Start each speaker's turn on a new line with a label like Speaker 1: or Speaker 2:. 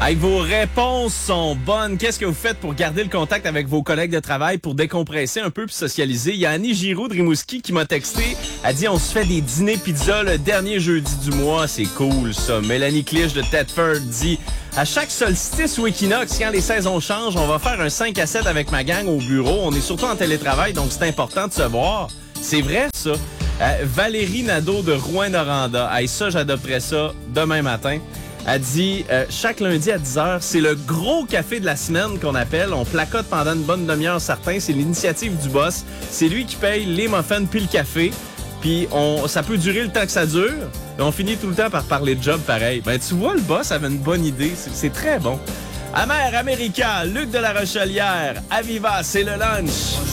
Speaker 1: Hey, vos réponses sont bonnes. Qu'est-ce que vous faites pour garder le contact avec vos collègues de travail, pour décompresser un peu puis socialiser? Il y a Annie Giroux de Rimouski qui m'a texté. Elle dit, on se fait des dîners pizza le dernier jeudi du mois. C'est cool, ça. Mélanie Clich de Thetford dit, à chaque solstice ou équinoxe, quand les saisons changent, on va faire un 5 à 7 avec ma gang au bureau. On est surtout en télétravail, donc c'est important de se voir. C'est vrai, ça. Valérie Nadeau de Rouyn-Noranda. Hey, ça, j'adopterais ça demain matin. Elle dit, chaque lundi à 10h, c'est le gros café de la semaine qu'on appelle. On placote pendant une bonne demi-heure certain. C'est l'initiative du boss. C'est lui qui paye les muffins puis le café. Puis ça peut durer le temps que ça dure. Et on finit tout le temps par parler de job pareil. Ben, tu vois, le boss avait une bonne idée. C'est très bon. Amer America, Luc de la Rochelière, Aviva, c'est le lunch.